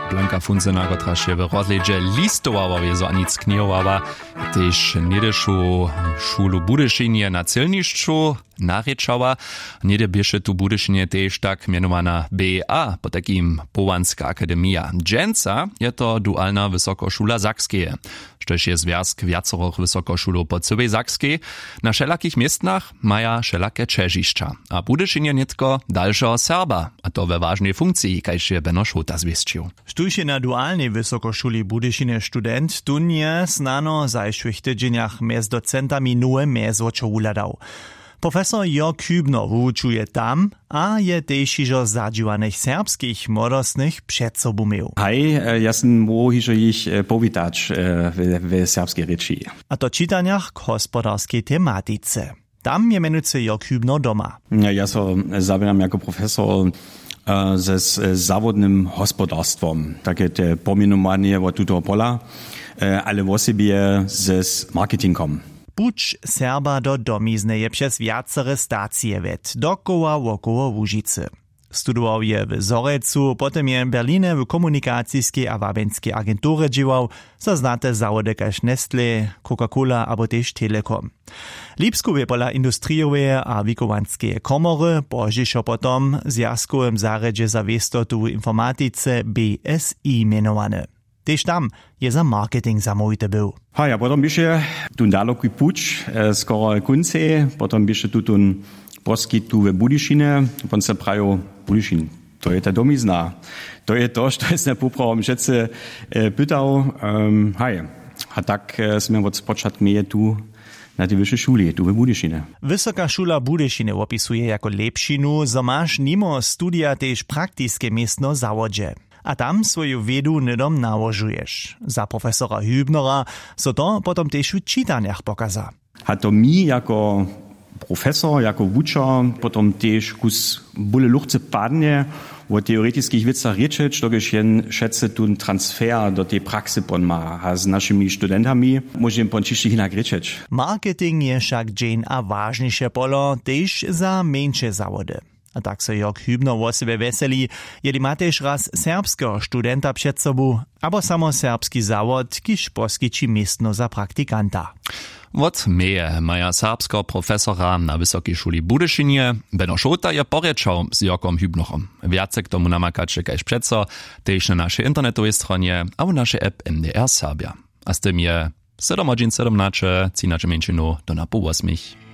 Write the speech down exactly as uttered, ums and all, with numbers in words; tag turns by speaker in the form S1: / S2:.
S1: Blanka Funzena, która się w rozledzie listowała, wiezo nic knihowała, też niedeszu szulu Budyszynie na celniszczu naryczała. Niede biesze tu Budyszynie też tak mianowana B A, po takim Połanska Akademia. Dżęca je to dualna wysokoszula Sakskie, štož je związk wiacoroch wysokoszulów po całej Sakskiej. Na wszelakich miestnach maja wszelakie czeziszcza, a Budyszynie nitko dalszego Serba, a to we ważnej funkcji, kajż je Beno Šota zwieścił.
S2: Štuž je na dualnej wysokoszuli Budyszynie student, tun je znano w zajszłych tydzieniach mez docentami nowe mezwočo uladał. Profesor Jörg Hübner wučuje tam, a je też iżo zadziwanych serbskich młodostnych przed sobą miał.
S3: Hej, ja sam mógł ich powitać w serbskiej rzeczy.
S2: A to czytaniach k hospodarskiej tematyce. Tam je menujce Jörg Hübner doma.
S3: Ja so zabieram jako profesor ze zawodnym hospodarstwem. Takie te pomienowanie od tuto pola, ale w osobie ze marketingom.
S2: Puć Serba do domizny je przez wiacere stacje wet, dokoła wokoło Łužice. Studował je w Zorecu, potem je w Berlinie w komunikacyjskiej a wabenskiej agenturze działał, za znate zawody kaž Nestle, Coca-Cola albo też Telekom. Lipsku je pola industriowe a wikowanskie komory, požišo potom zjazkowym zaredzie za wiestotu w informatyce B S I mianowane. Tež tam je za marketing zamójte był.
S3: Ha, ja, potom byše tu daloky puč, skoro kunce, potom byše tu tun poskyt tu ve Budyszynie, pon se prajo Budyszyn. To je ta domizna. To je to, što je popravom všetce pytał. Um, hej, a tak sme od spočat meje tu na tej wyższej szuli, tu w Budyszynie.
S2: Wysoka szula Budyszyny opisuje jako lepšinu, zo maš nimo studia tež praktiskie miestno zawodzie. A tam swoją wiedu nydom nałożujesz. Za profesora Hübnera so to potom też w czytaniach pokaza.
S3: A to mi jako profesor, jako wučer, potom też kus bóle luchce padnie o teoretycznych wiecach rieczyć, dokiż jen schätze tun transfer do tej praksy pon ma, a z naszymi studentami możemy pon ciszczy hinak rieczyć.
S2: Marketing je však dżeń a ważniejsze polo, też za mniejsze zawody. A tak so Jörg Hübner o sebe veseli, jeli ma tež raz serbskiego studenta przed sobą, abo samo serbski zawod, kiž poskyči miestno za praktikanta.
S1: Od meje maja serbskiego profesora na Wysokiej Szuli Budyszynie Beno Šota je porečał z Jörgom Hübnerom. Więcej k tomu namakacie kaž přeco, tež na naszej internetowej stronie, a w naszej app M D R Serbia. A z tym je sedem hodin sedemnaście, cinacze mięčinu do na pół osmich.